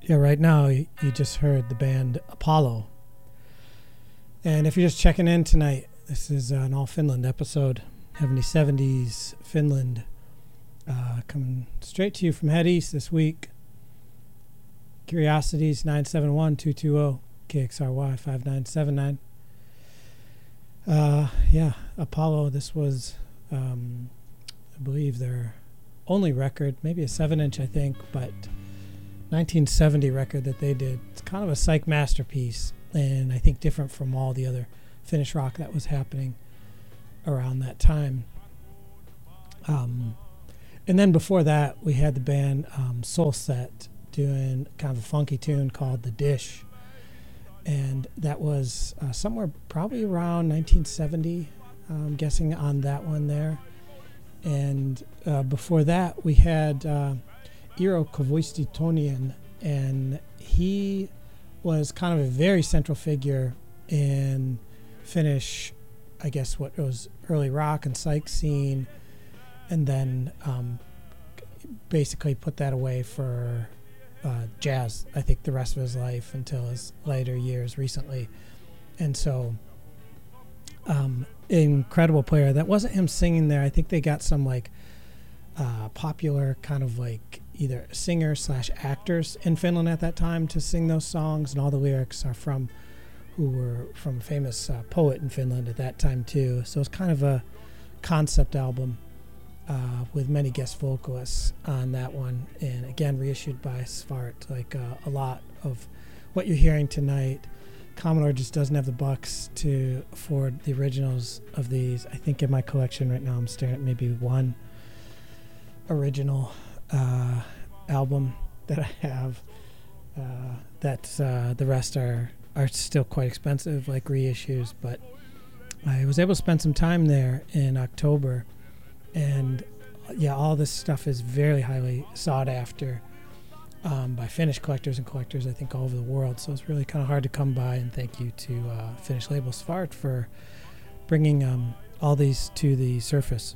Yeah, right now you just heard the band Apollo. And if you're just checking in tonight, this is an All Finland episode, 70s Finland, coming straight to you from Head East this week. Curiosities 971-220, KXRY 5979. Yeah, Apollo, this was, I believe, their only record, maybe a 7-inch, I think, but 1970 record that they did. It's kind of a psych masterpiece, and I think different from all the other Finnish rock that was happening around that time. And then before that, we had the band Soulset doing kind of a funky tune called The Dish, and that was somewhere probably around 1970, I'm guessing on that one there. And before that, we had Eero Koivisto, and he was kind of a very central figure in Finnish, I guess what was early rock and psych scene, and then basically put that away for jazz, I think, the rest of his life until his later years recently. And so incredible player. That wasn't him singing there. I think they got some like popular kind of like either singer/actors in Finland at that time to sing those songs, and all the lyrics are from who were from a famous poet in Finland at that time too. So it's kind of a concept album with many guest vocalists on that one, and again reissued by Svart. Like a lot of what you're hearing tonight, Commodore just doesn't have the bucks to afford the originals of these. I think in my collection right now I'm staring at maybe one original album that I have. That's the rest are still quite expensive, like reissues, but I was able to spend some time there in October, and yeah, all this stuff is very highly sought after by Finnish collectors and collectors, I think, all over the world. So it's really kind of hard to come by, and thank you to Finnish label Svart for bringing all these to the surface.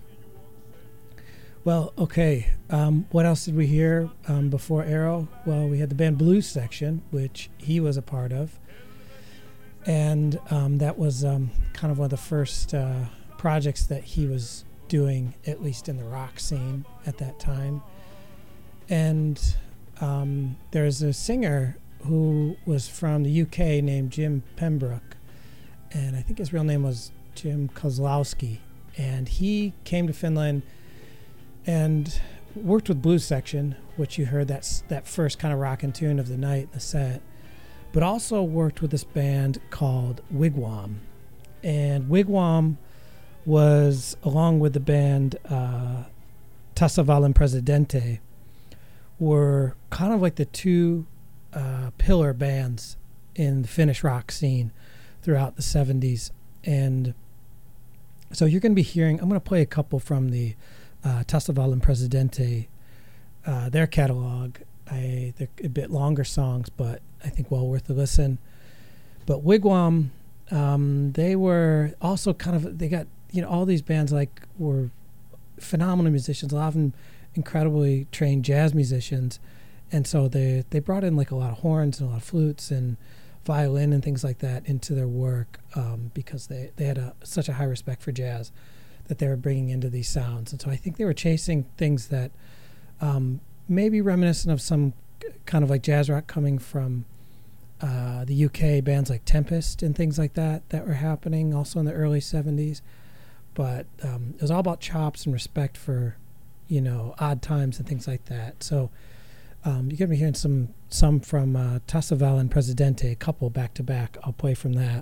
Well, okay, what else did we hear before Eero? Well, we had the band Blues Section, which he was a part of, and that was kind of one of the first projects that he was doing, at least in the rock scene at that time. And there's a singer who was from the UK named Jim Pembroke, and I think his real name was Jim Kozlowski, and he came to Finland and worked with Blues Section, which you heard that first kind of rockin' tune of the night in the set, but also worked with this band called Wigwam. And Wigwam was, along with the band Tasavallan Presidente, were kind of like the two pillar bands in the Finnish rock scene throughout the 70s. And so you're going to be hearing, I'm going to play a couple from the Tasavallan Presidente, their catalog. They're a bit longer songs, but I think well worth a listen. But Wigwam, they were also kind of, they got, all these bands like were phenomenal musicians, a lot of them incredibly trained jazz musicians, and so they brought in like a lot of horns and a lot of flutes and violin and things like that into their work because they had such a high respect for jazz that they were bringing into these sounds. And so I think they were chasing things that maybe reminiscent of some kind of like jazz rock coming from the UK, bands like Tempest and things like that were happening also in the early 70s. But it was all about chops and respect for, odd times and things like that. So you're going to be hearing some from Tasavallan Presidente, a couple back to back. I'll play from that.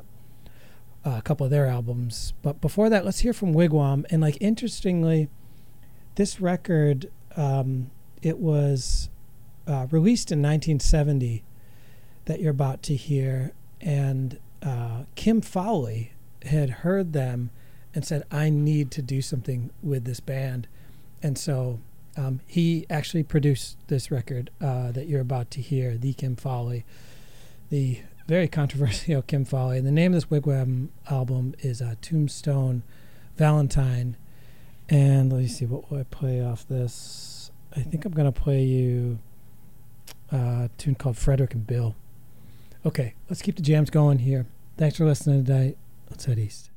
A couple of their albums. But before that, let's hear from Wigwam. And like, interestingly, this record, it was released in 1970 that you're about to hear. And Kim Fowley had heard them and said, I need to do something with this band. And so he actually produced this record that you're about to hear, the Kim Fowley, the very controversial Kim Fowley. And the name of this Wigwam album is Tombstone Valentine. And let me see, what will I play off this? I think I'm going to play you tune called Frederick and Bill. Okay, let's keep the jams going here. Thanks for listening today. Let's head east.